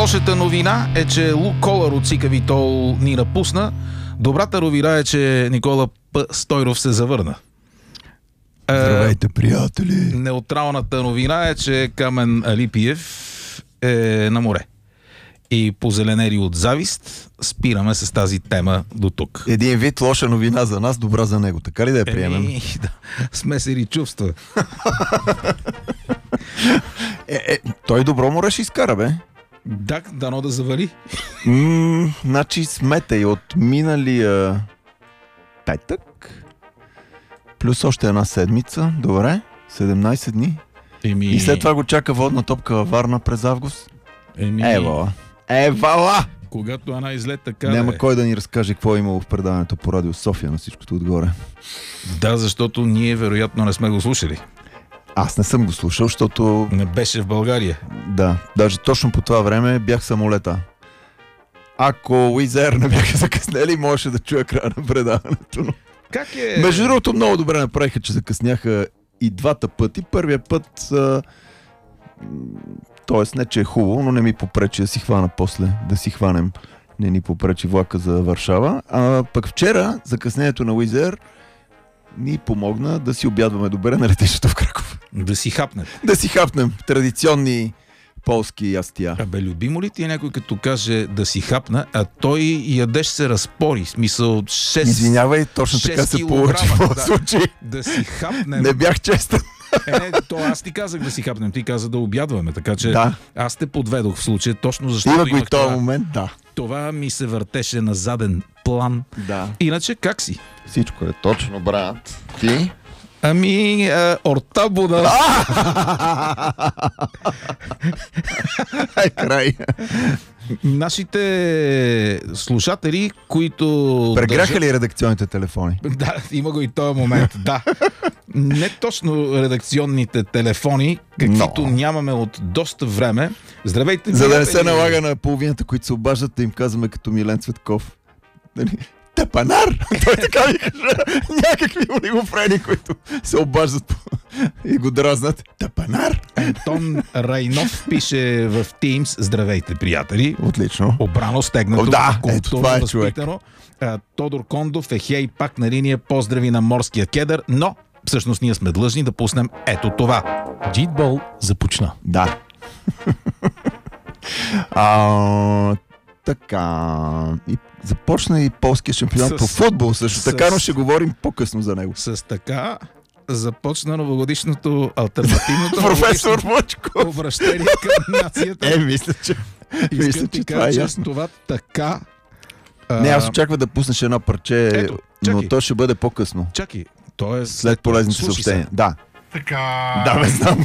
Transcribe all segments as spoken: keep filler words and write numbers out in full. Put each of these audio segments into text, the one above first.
Лошата новина е, че Лукойлър от Сика Витол ни напусна. Добрата новина е, че Никола П. Стойров се завърна. Здравейте, приятели! Неутралната новина е, че Камен Алипиев е на море. И позеленери от завист, спираме с тази тема до тук. Един вид лоша новина за нас, добра за него. Така ли да я приемем? Еми, да, смесери чувства. е, е, той добро море ще изкара, бе. Да, дано да завали. М, значи сметай от миналия петък плюс още една седмица. Добре, седемнайсет дни. Еми... И след това го чака водна топка във Варна през август. Еми... Евала. Евала! Когато една излет така... Няма е. кой да ни разкаже какво е имало в предаването по Радио София на всичкото отгоре. Да, защото ние вероятно не сме го слушали. Аз не съм го слушал, защото... Не беше в България. Да, даже точно по това време бях в самолета. Ако Уизер не бяха закъснели, можеше да чуя края на предаването. Но... Как е... Между другото, много добре направиха, че закъсняха и двата пъти. Първия път... А... Тоест, не че е хубаво, но не ми попречи да си хвана после, да си хванем. Не ни попречи влака за Варшава. А пък вчера закъснението на Уизер ни помогна да си обядваме добре на летището в Краков. Да си хапнем. Да си хапнем традиционни полски ястия. Абе, любимо ли ти е някой като каже да си хапна, а той ядеш се разпори? Смисъл шест... Извинявай, точно така се получи в да. случай. Да си хапнем. Не бях честен. Е, то аз ти казах да си хапнем, ти каза да обядваме, така че да. Аз те подведох в случая, точно защото има го и този това, момент, да. Това ми се въртеше на заден план. Да. Иначе как си? Всичко е точно, брат. Ти? Ами, а, ортабуда. Ай, край. Нашите слушатели, които... Прегряха държат... ли редакционните телефони? Да, има го и този момент, да. Не точно редакционните телефони, каквито Но. нямаме от доста време. Здравейте, за да не приятели. се налага на половината, които се обаждат, да им казваме като Милен Цветков. Тапанар! Той така ми каже, някакви олигофрени, които се обаждат и го дразнат. Тапанар! Антон Райнов пише в Teams: здравейте, приятели. Отлично. Обрано, стегнато, О, да, културно, ето това е възпитано. А, Тодор Кондов е хей, пак на линия, поздрави на морския кедър, но всъщност ние сме длъжни да пуснем ето това. Джитбол започна. Да. а, така... И започна и полския шампионат С- по футбол също с- така, но ще говорим по-късно за него. С така започна новогодишното алтернативното Професор новогодишно Вучков! обращение към нацията. Е, мисля, че, Искам мисля, ти че това е кажа, че с ясно. това така... Не, аз а, очаквах да пуснеш едно парче, Ето, но чакай. то ще бъде по-късно. Чакай, то е След полезните Слушай съобщения. се. Да. Така. Да, бе, знам.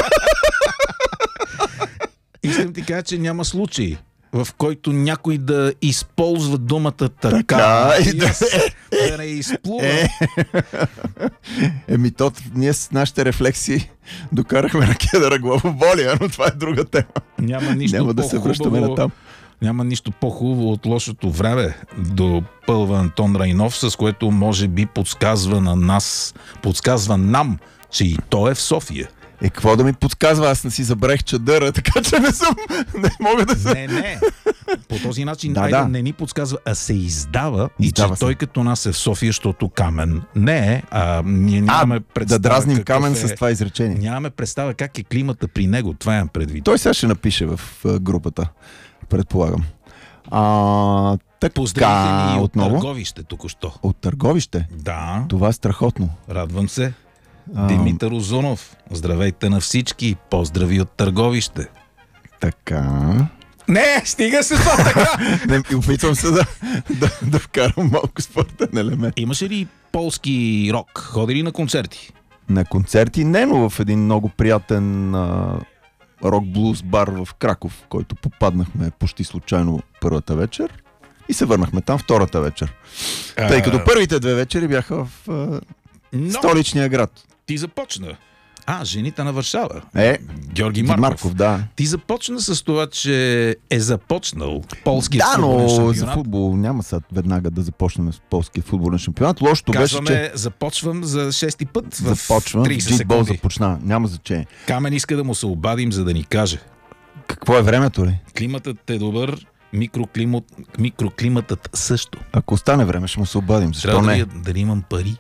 Искам ти кажа, че няма случай, в който някой да използва думата така, Така, и да- аз да не изплува. Е. Еми, то, ние с нашите рефлекси докарахме на кедъра главоболия, но това е друга тема. Няма нищо Няма да се връщаме по-хубаво. на там. Няма нищо по-хубаво от лошото време, допълва Антон Райнов, с което може би подсказва на нас, подсказва нам, че и то е в София. Е, какво да ми подсказва? Аз не си забрех чадъра, така че не съм, не мога да се... Не, не. По този начин Да, айде, да. не ни подсказва, а се издава, Издава и че се. той като нас е в София, защото Камен не е, а ние нямаме А, представа да дразним какъв Камен е, с това изречение. Нямаме представа как е климата при него, това имам предвид. Той сега ще напише в а, групата, предполагам. А, Поздравите така, ни от отново. Търговище току-що. От Търговище. Да, Това е страхотно. радвам се. А, Димитър Озунов, здравейте на всички, поздрави от Търговище. Така... Не, стига се това така! Не, опитвам се да, да, да вкарам малко спортен елемент. Имаше ли полски рок? Ходи ли на концерти? На концерти не, но в един много приятен а, рок-блуз бар в Краков, в който попаднахме почти случайно първата вечер и се върнахме там втората вечер. А, Тъй като първите две вечери бяха в а, Но столичния град. ти започна. А, жените на Варшава. Е, Георги Марков. Марков, да. Ти започна с това, че е започнал полският Да, футболен но шампионат. за футбол няма сега веднага да започнем с полския футболен шампионат. Лошото беше, Казваме, че започвам за шести път в започвам, трийсет джитбол секунди. започна, няма значение. Камен иска да му се обадим, за да ни каже. Какво е времето ли? Климатът е добър, микроклимат, микроклиматът също. Ако остане време, ще му се обадим. Защо Трябва не? да, дали имам пари.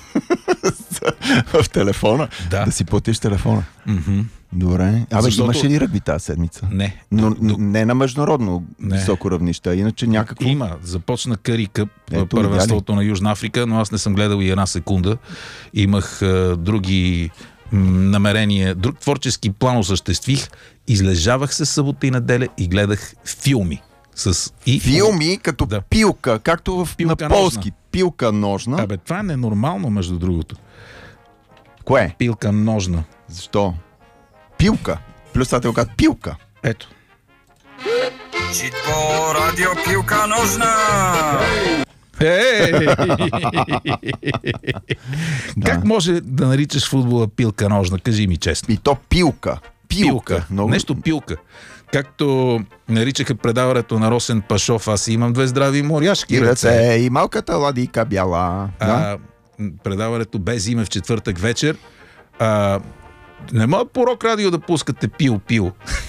В телефона? Да. Да си платиш телефона. Мгм. Добре. Абе, Защото- имаше ли ръгби тази седмица? Не. Но До- до- не на международно Не. високо равнище, а иначе някакво... Има. Започна Къри Къп, Ето, първенството на Южна Африка, но аз не съм гледал и една секунда. Имах а, други м, намерения, друг творчески план осъществих. Излежавах се събота и неделя и гледах филми. С и... Филми като Да. пилка, както в, Пилка на полски. Пилка ножна. Абе, това е ненормално, между другото. Кое? Пилка ножна. Защо? Пилка. Плюс това те го казват пилка. Ето. Читко радио пилка ножна! Ей! Да. Как може да наричаш футбола пилка ножна? Кажи ми честно. И то пилка. Пилка. Много... Нещо пилка. Както наричаха предаването на Росен Пашов, аз имам две здрави моряшки И ръце. ръце, и малката ладика бяла. Да? А, м, предаването без име в четвъртък вечер. А, не мога по Рок Радио да пускате пил-пил.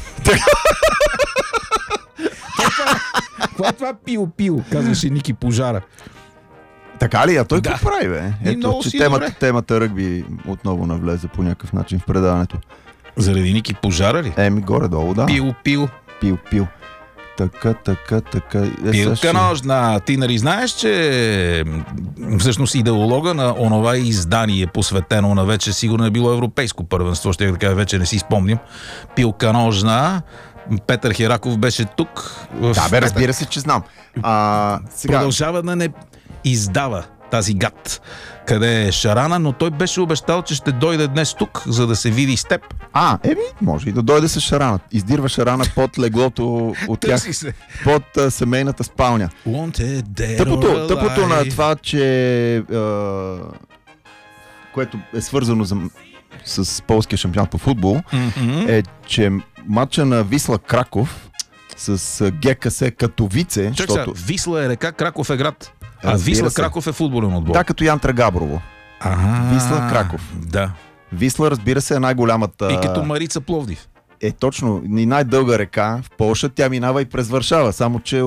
Какво е това пил-пил? Казваше Ники Пожара. Така ли? А той Да. какво прави, бе? Ето, много че си темата, добре. темата ръгби отново навлезе по някакъв начин в предаването. Заради Ники Пожара ли? Еми, горе-долу, да. Пил-пил. Пил, пил. Така, така, така. Е, сега Пилка ще- ножна. Ти нали знаеш, че м, всъщност идеолога на онова издание, посветено на вече сигурно е било европейско първенство, ще да кажа, вече не си спомням. Пилка ножна. Петър Хераков беше тук. В... Да, бе, разбира се, че знам. А, сега, Продължава да не издава тази гад. Къде е Шарана, но той беше обещал, че ще дойде днес тук, за да се види с теб. а, еми, може и да дойде с Шарана. Издирва Шарана под леглото от тях, Търси се. под а, семейната спалня. Wanted, dead Тъпото, or тъпото на alive. това, че а, което е свързано за, с полския шампионат по футбол, Мгм. е, че матча на Висла Краков с а, ГКС Катовице, Чак сега, защото... Висла е река, Краков е град. А Разбира Висла се. Краков е футболен отбор. Да, като Янтра Габрово. Ага, Висла Краков. Да. Висла, разбира се, е най-голямата... И като Марица Пловдив. Е, точно. И най-дълга река в Полша, тя минава и през Варшава, само че